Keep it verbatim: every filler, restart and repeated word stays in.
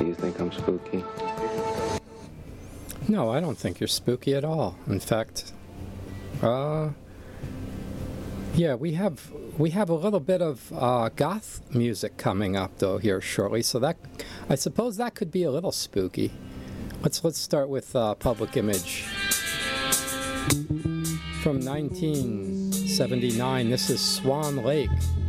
Do you think I'm spooky? No, I don't think you're spooky at all. In fact, uh, yeah, we have we have a little bit of uh, goth music coming up though here shortly, so that I suppose that could be a little spooky. Let's let's start with uh, Public Image from nineteen seventy-nine. This is Swan Lake.